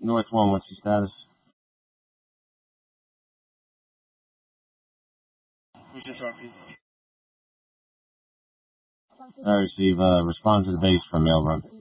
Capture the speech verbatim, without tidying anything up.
North one, what's the status? Who's this talking? I receive, uh, respond to the base from mail run.